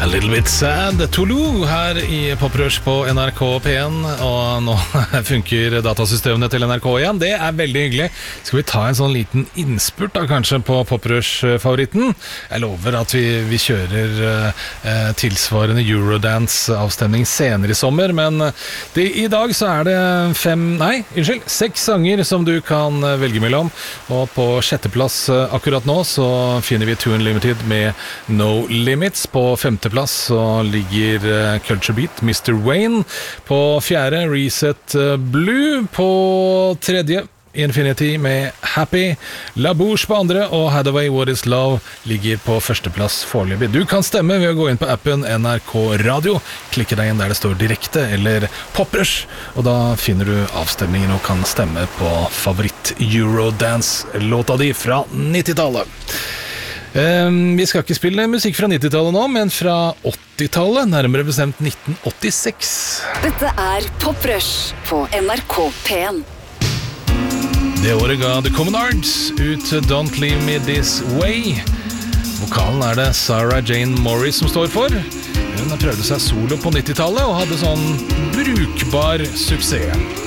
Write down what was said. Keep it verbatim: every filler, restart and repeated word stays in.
Little bit sad, Toulouse her i Poprush på N R K P en. Og nå funker datasystemene til N R K igjen. Det er veldig hyggelig. Skal vi ta en sånn liten innspurt da, kanskje på Poprush-favoritten? Jeg lover at vi, vi kjører eh, tilsvarende Eurodance-avstemning senere i sommer. Men det, i dag så er det fem, nei, unnskyld, seks sanger som du kan velge mellom. Og på sjetteplass akkurat nå så finner vi Too Unlimited med No Limits. På femteplass så ligger Culture Beat, mister Wayne. På fjerde Reset Blue. På tredje Infinity med Happy. La Bouche på andre, og Hathaway What Is Love ligger på førsteplass foreløpig. Du kan stemme ved å gå inn på appen N R K Radio. Klikke deg inn der det står direkte eller Poprush, og da finner du avstemningen og kan stemme på favoritt Eurodance-låta di fra nittitallet. Um, vi skal ikke spille musikk fra nittitallet nå, men fra åttitallet, nærmere bestemt nitten åttiseks. Dette er Poprush på N R K P en. Det året ga The Common Arts ut Don't Leave Me This Way. Vokalen er det Sarah Jane Morris som står for. Hun prøvde seg solo på nittitallet og hadde sånn brukbar suksess.